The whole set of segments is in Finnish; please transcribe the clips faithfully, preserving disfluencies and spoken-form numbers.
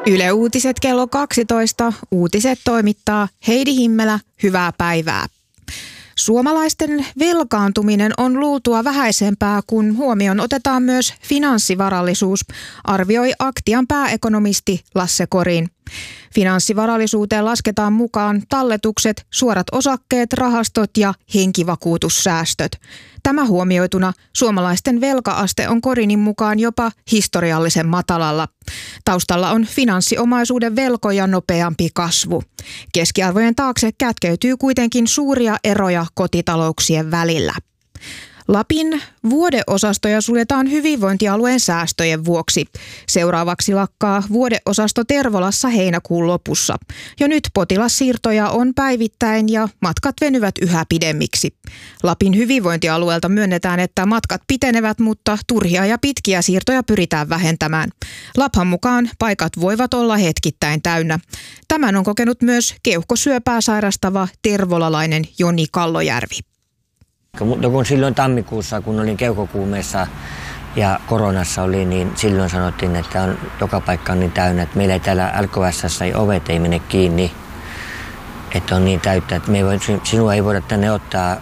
Yle Uutiset kello kaksitoista. Uutiset toimittaa Heidi Himmelä. Hyvää päivää. Suomalaisten velkaantuminen on luultua vähäisempää, kun huomioon otetaan myös finanssivarallisuus, arvioi Aktian pääekonomisti Lasse Korin. Finanssivarallisuuteen lasketaan mukaan talletukset, suorat osakkeet, rahastot ja henkivakuutussäästöt. Tämä huomioituna suomalaisten velka-aste on Korinin mukaan jopa historiallisen matalalla. Taustalla on finanssiomaisuuden velkoja nopeampi kasvu. Keskiarvojen taakse kätkeytyy kuitenkin suuria eroja kotitalouksien välillä. Lapin vuodeosastoja suljetaan hyvinvointialueen säästöjen vuoksi. Seuraavaksi lakkaa vuodeosasto Tervolassa heinäkuun lopussa. Jo nyt potilassiirtoja on päivittäin ja matkat venyvät yhä pidemmiksi. Lapin hyvinvointialueelta myönnetään, että matkat pitenevät, mutta turhia ja pitkiä siirtoja pyritään vähentämään. Laphan mukaan paikat voivat olla hetkittäin täynnä. Tämän on kokenut myös keuhkosyöpää sairastava tervolalainen Joni Kallojärvi. No kun silloin tammikuussa, kun olin keuhkokuumeessa ja koronassa oli, niin silloin sanottiin, että on, joka paikka on niin täynnä, että meillä ei täällä L K S:ssä ovet ei mene kiinni, että on niin täyttä, että me ei voi, sinua ei voida tänne ottaa,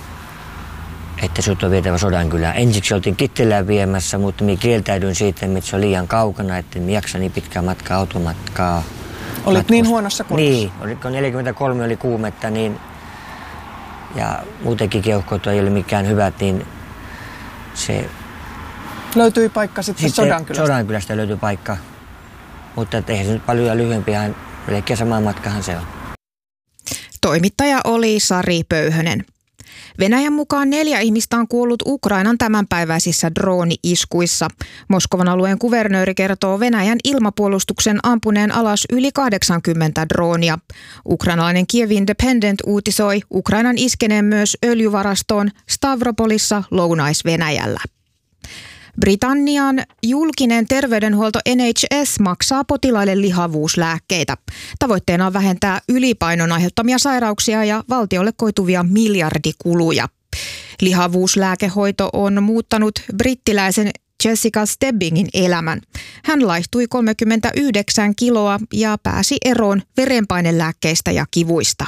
että sinut on vietävä Sodankylään. Ensiksi oltiin Kittilään viemässä, mutta minä kieltäydyin siitä, että se on liian kaukana, että en jaksa niin pitkää matkaa, automatkaa. Olit matkusta. Niin huonossa kunnossa? Niin, kun neljäkymmentäkolme oli kuumetta, niin ja muutenkin keuhkot ei ole mikään hyvät, niin se... Löytyi paikka sitten, sitten Sodankylästä? Sodankylästä löytyi paikka, mutta eihän se nyt paljon lyhyempiä, melkein samaan matkahan se on. Toimittaja oli Sari Pöyhönen. Venäjän mukaan neljä ihmistä on kuollut Ukrainan tämänpäiväisissä drooni-iskuissa. Moskovan alueen kuvernööri kertoo Venäjän ilmapuolustuksen ampuneen alas yli kahdeksankymmentä droonia. Ukrainalainen Kiev Independent uutisoi Ukrainan iskeneen myös öljyvarastoon Stavropolissa Lounais-Venäjällä. Britannian julkinen terveydenhuolto N H S maksaa potilaille lihavuuslääkkeitä. Tavoitteena on vähentää ylipainon aiheuttamia sairauksia ja valtiolle koituvia miljardikuluja. Lihavuuslääkehoito on muuttanut brittiläisen Jessica Stebbingin elämän. Hän laihtui kolmekymmentäyhdeksän kiloa ja pääsi eroon verenpainelääkkeistä ja kivuista.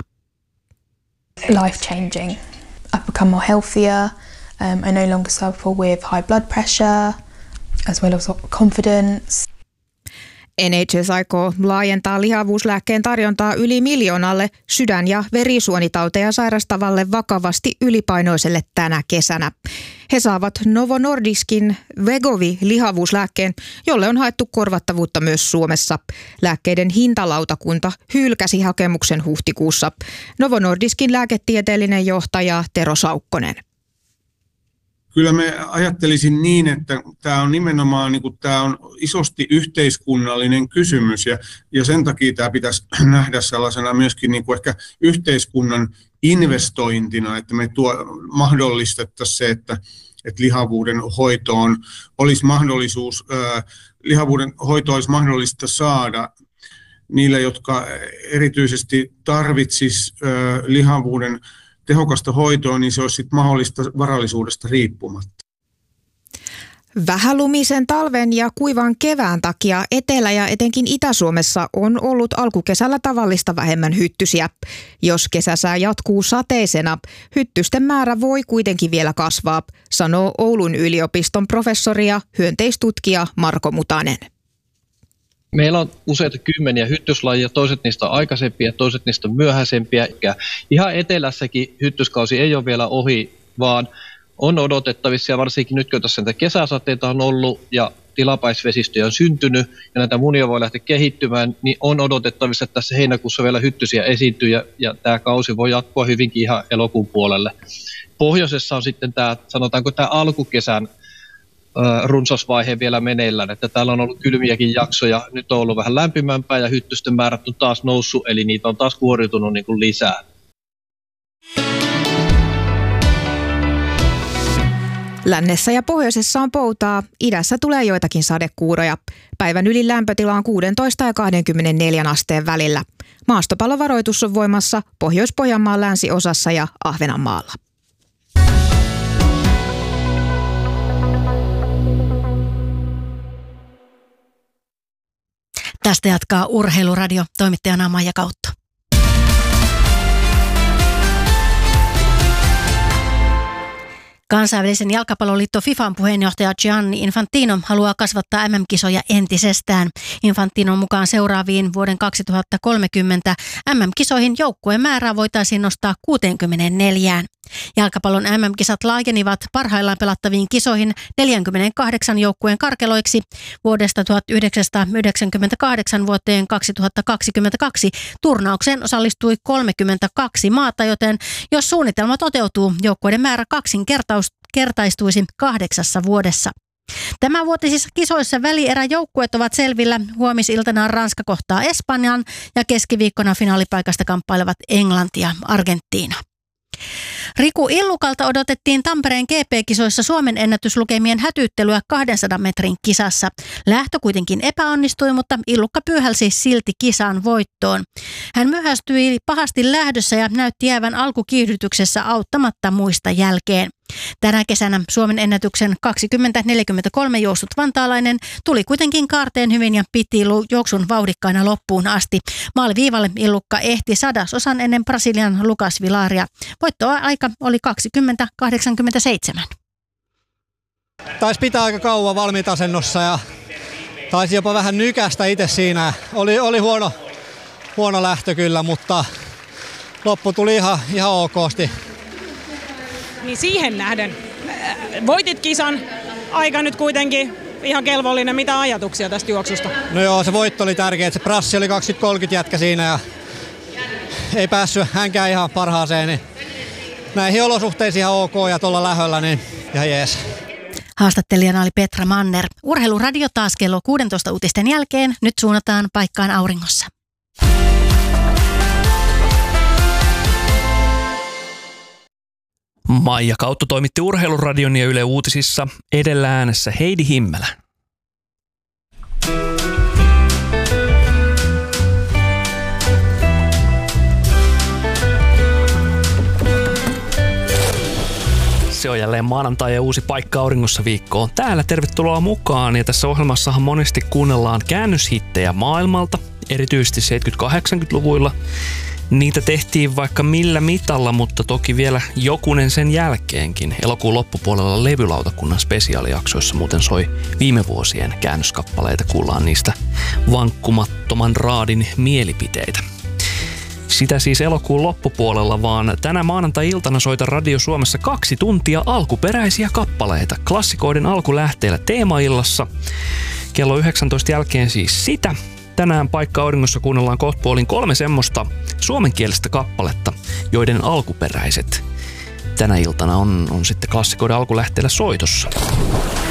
Life changing. I've become more healthier. Um, I no longer suffer with high blood pressure, as well as confidence. N H S aikoo laajentaa lihavuuslääkkeen tarjontaa yli miljoonalle sydän- ja verisuonitauteja sairastavalle vakavasti ylipainoiselle tänä kesänä. He saavat Novo Nordiskin Wegovy-lihavuuslääkkeen, jolle on haettu korvattavuutta myös Suomessa. Lääkkeiden hintalautakunta hylkäsi hakemuksen huhtikuussa. Novo Nordiskin lääketieteellinen johtaja Tero Saukkonen. Kyllä me ajattelisin niin, että tämä on nimenomaan niin kuin, tämä on isosti yhteiskunnallinen kysymys ja, ja sen takia tämä pitäisi nähdä sellaisena myöskin niin kuin ehkä yhteiskunnan investointina, että me tuo, mahdollistettaisiin se, että, että lihavuuden hoitoon olisi mahdollisuus, ää, lihavuuden hoito olisi mahdollista saada niille, jotka erityisesti tarvitsis ää, lihavuuden tehokasta hoitoa, niin se olisi sitten mahdollista varallisuudesta riippumatta. Vähälumisen talven ja kuivan kevään takia Etelä- ja etenkin Itä-Suomessa on ollut alkukesällä tavallista vähemmän hyttysiä. Jos kesäsää jatkuu sateisena, hyttysten määrä voi kuitenkin vielä kasvaa, sanoo Oulun yliopiston professori ja hyönteistutkija Marko Mutanen. Meillä on useita kymmeniä hyttyslajia, toiset niistä on aikaisempia, toiset niistä on myöhäisempiä. Ihan etelässäkin hyttyskausi ei ole vielä ohi, vaan on odotettavissa, ja varsinkin nyt kun tässä näitä kesäsateita on ollut ja tilapäisvesistöjä on syntynyt ja näitä munia voi lähteä kehittymään, niin on odotettavissa, että tässä heinäkuussa vielä hyttysiä esiintyy ja, ja tämä kausi voi jatkua hyvinkin ihan elokuun puolelle. Pohjoisessa on sitten tämä, sanotaanko tämä alkukesän runsasvaihe vielä meneillään, että täällä on ollut kylmiäkin jaksoja, nyt on ollut vähän lämpimämpää ja hyttysten määrät on taas noussut, eli niitä on taas kuoriutunut niin kuin lisää. Lännessä ja pohjoisessa on poutaa, idässä tulee joitakin sadekuuroja. Päivän ylin lämpötila on kuusitoista ja kaksikymmentäneljä asteen välillä. Maastopallovaroitus on voimassa Pohjois-Pohjanmaan länsiosassa ja Ahvenanmaalla. Tästä jatkaa Urheiluradio, toimittajana Maija Kautto. Kansainvälisen jalkapalloliitto FIFAn puheenjohtaja Gianni Infantino haluaa kasvattaa M M-kisoja entisestään. Infantinon mukaan seuraaviin vuoden kaksituhattakolmekymmentä M M-kisoihin joukkueen määrää voitaisiin nostaa kuusikymmentäneljä. Jalkapallon M M-kisat laajenivat parhaillaan pelattaviin kisoihin neljäkymmentäkahdeksan joukkueen karkeloiksi. Vuodesta tuhatyhdeksänsataayhdeksänkymmentäkahdeksan vuoteen kaksituhattakaksikymmentäkaksi turnaukseen osallistui kolmekymmentäkaksi maata, joten jos suunnitelma toteutuu, joukkueiden määrä kaksinkertaistuisi kahdeksassa vuodessa. Tämänvuotisissa kisoissa välieräjoukkueet ovat selvillä. Huomisiltana Ranska kohtaa Espanjan ja keskiviikkona finaalipaikasta kamppailevat Englanti ja Argentiina. Riku Illukalta odotettiin Tampereen G P-kisoissa Suomen ennätyslukemien hätyyttelyä kahdensadan metrin kisassa. Lähtö kuitenkin epäonnistui, mutta Illukka pyyhälsi silti kisan voittoon. Hän myöhästyi pahasti lähdössä ja näytti jäävän alkukiihdytyksessä auttamatta muista jälkeen. Tänä kesänä Suomen ennätyksen kaksikymmentä neljäkymmentäkolme juossut vantaalainen tuli kuitenkin kaarteen hyvin ja piti juoksun vauhdikkaana loppuun asti. Maaliviivalle Illukka ehti sadasosan ennen Brasilian Lucas Vilaria. Voittoaika oli kaksikymmentä kahdeksankymmentäseitsemän. Taisi pitää aika kauan valmiitasennossa ja taisi jopa vähän nykästä itse siinä. Oli, oli huono, huono lähtö kyllä, mutta loppu tuli ihan, ihan okosti. Niin siihen nähden. Voitit kisan, aika nyt kuitenkin ihan kelvollinen. Mitä ajatuksia tästä juoksusta? No joo, se voitto oli tärkeä. Se prassi oli kaksikymmentä kolmekymmentä jätkä siinä ja ei päässyt hänkään ihan parhaaseen. Niin näihin olosuhteisiin ihan ok ja tuolla lähöllä, niin ihan jees. Haastattelijana oli Petra Manner. Urheiluradio taas kello kuusitoista uutisten jälkeen. Nyt suunnataan paikkaan auringossa. Maija Kautto toimitti Urheiluradion ja Yle Uutisissa. Edellä äänessä Heidi Himmelä. Se on jälleen maanantai ja uusi paikka auringossa viikkoon täällä. Tervetuloa mukaan. Ja tässä ohjelmassahan monesti kuunnellaan käännöshittejä maailmalta, erityisesti seitsemänkymmentä-kahdeksankymmentäluvuilla. Niitä tehtiin vaikka millä mitalla, mutta toki vielä jokunen sen jälkeenkin. Elokuun loppupuolella levylautakunnan spesiaalijaksoissa muuten soi viime vuosien käännöskappaleita. Kuullaan niistä vankkumattoman raadin mielipiteitä. Sitä siis elokuun loppupuolella, vaan tänä maanantai-iltana soita Radio Suomessa kaksi tuntia alkuperäisiä kappaleita. Klassikoiden alkulähteellä teemaillassa. Kello yhdeksäntoista jälkeen siis sitä. Tänään paikka auringossa kuunnellaan kohtapuolin kolme semmoista suomenkielistä kappaletta, joiden alkuperäiset tänä iltana on, on sitten klassikoiden alkulähteellä soitossa.